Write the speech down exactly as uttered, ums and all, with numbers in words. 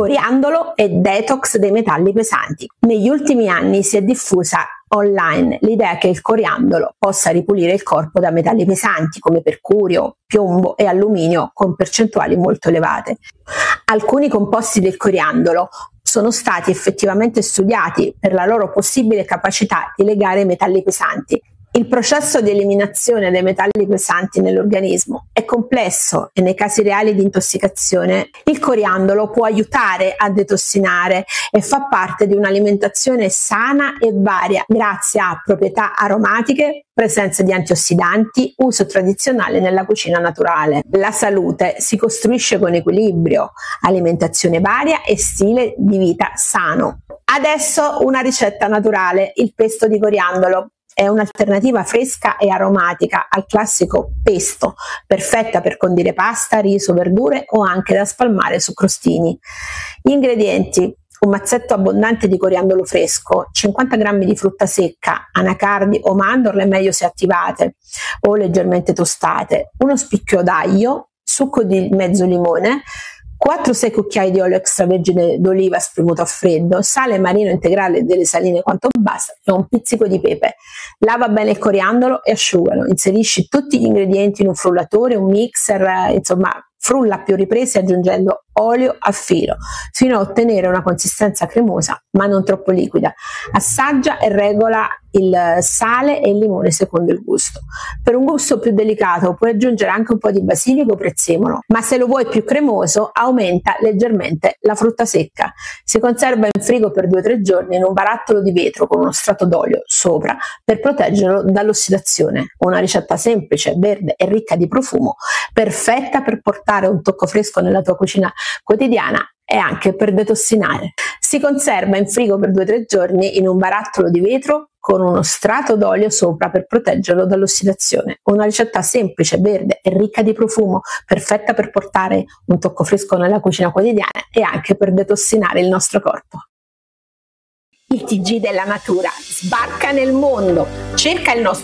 Coriandolo e detox dei metalli pesanti. Negli ultimi anni si è diffusa online l'idea che il coriandolo possa ripulire il corpo da metalli pesanti come mercurio, piombo e alluminio con percentuali molto elevate. Alcuni composti del coriandolo sono stati effettivamente studiati per la loro possibile capacità di legare i metalli pesanti. Il processo di eliminazione dei metalli pesanti nell'organismo è complesso e nei casi reali di intossicazione il coriandolo può aiutare a detossinare e fa parte di un'alimentazione sana e varia grazie a proprietà aromatiche, presenza di antiossidanti, uso tradizionale nella cucina naturale. La salute si costruisce con equilibrio, alimentazione varia e stile di vita sano. Adesso una ricetta naturale, il pesto di coriandolo. È un'alternativa fresca e aromatica al classico pesto, perfetta per condire pasta, riso, verdure o anche da spalmare su crostini. Gli ingredienti: un mazzetto abbondante di coriandolo fresco, cinquanta grammi di frutta secca, anacardi o mandorle meglio se attivate o leggermente tostate, uno spicchio d'aglio, succo di mezzo limone, quattro sei cucchiai di olio extravergine d'oliva spremuto a freddo, sale marino integrale delle saline quanto basta e un pizzico di pepe. Lava bene il coriandolo e asciugalo. Inserisci tutti gli ingredienti in un frullatore, un mixer, insomma frulla a più riprese aggiungendo olio a filo fino a ottenere una consistenza cremosa ma non troppo liquida. Assaggia e regola il sale e il limone secondo il gusto. Per un gusto più delicato puoi aggiungere anche un po' di basilico o prezzemolo, ma se lo vuoi più cremoso aumenta leggermente la frutta secca. Si conserva in frigo per due o tre giorni in un barattolo di vetro con uno strato d'olio sopra per proteggerlo dall'ossidazione. Una ricetta semplice, verde e ricca di profumo, perfetta per portare un tocco fresco nella tua cucina quotidiana e anche per detossinare. Si conserva in frigo per due o tre giorni in un barattolo di vetro con uno strato d'olio sopra per proteggerlo dall'ossidazione. Una ricetta semplice, verde e ricca di profumo, perfetta per portare un tocco fresco nella cucina quotidiana e anche per detossinare il nostro corpo. Il T G della natura sbarca nel mondo, cerca il nostro